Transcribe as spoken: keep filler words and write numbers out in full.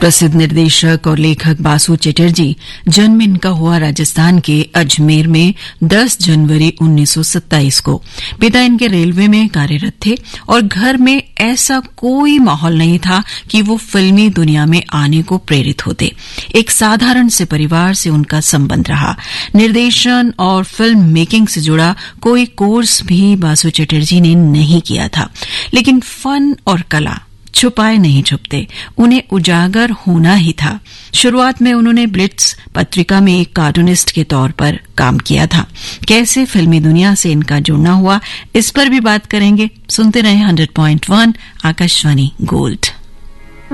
प्रसिद्ध निर्देशक और लेखक बासु चटर्जी जन्म इनका हुआ राजस्थान के अजमेर में दस जनवरी उन्नीस सौ सत्ताईस को। पिता इनके रेलवे में कार्यरत थे और घर में ऐसा कोई माहौल नहीं था कि वो फिल्मी दुनिया में आने को प्रेरित होते। एक साधारण से परिवार से उनका संबंध रहा। निर्देशन और फिल्म मेकिंग से जुड़ा कोई कोर्स भी बासु चटर्जी ने नहीं किया था, लेकिन फन और कला छुपाए नहीं छुपते, उन्हें उजागर होना ही था। शुरुआत में उन्होंने ब्लिट्स पत्रिका में एक कार्टूनिस्ट के तौर पर काम किया था। कैसे फिल्मी दुनिया से इनका जुड़ना हुआ, इस पर भी बात करेंगे। सुनते रहे hundred point one Akashvani gold.